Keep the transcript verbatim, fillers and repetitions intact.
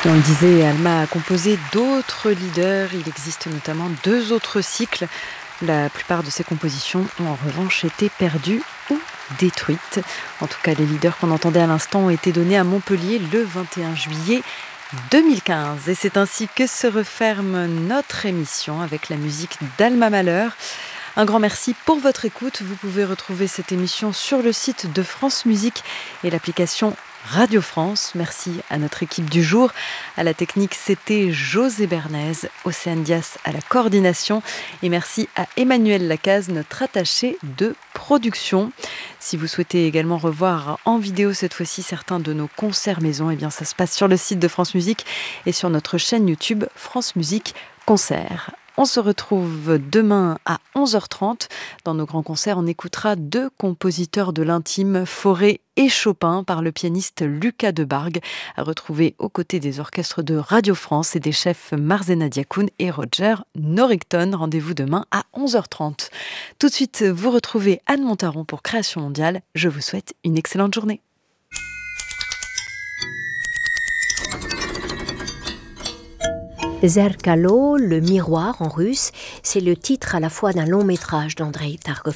Et on le disait, Alma a composé d'autres leaders. Il existe notamment deux autres cycles. La plupart de ses compositions ont en revanche été perdues ou détruites. En tout cas, les leaders qu'on entendait à l'instant ont été donnés à Montpellier le vingt et un juillet deux mille quinze. Et c'est ainsi que se referme notre émission avec la musique d'Alma Mahler. Un grand merci pour votre écoute. Vous pouvez retrouver cette émission sur le site de France Musique et l'application Radio France. Merci à notre équipe du jour. À la technique, c'était José Bernays, Océane Dias à la coordination. Et merci à Emmanuel Lacaze, notre attaché de production. Si vous souhaitez également revoir en vidéo cette fois-ci certains de nos concerts maison, eh bien ça se passe sur le site de France Musique et sur notre chaîne YouTube France Musique Concert. On se retrouve demain à onze heures trente. Dans nos grands concerts, on écoutera deux compositeurs de l'intime, Fauré et Chopin, par le pianiste Lucas Debargue, à retrouver aux côtés des orchestres de Radio France et des chefs Marzena Diakoun et Roger Norrington. Rendez-vous demain à onze heures trente. Tout de suite, vous retrouvez Anne Montaron pour Création Mondiale. Je vous souhaite une excellente journée. Zerkalo, le miroir en russe, c'est le titre à la fois d'un long métrage d'Andrei Targov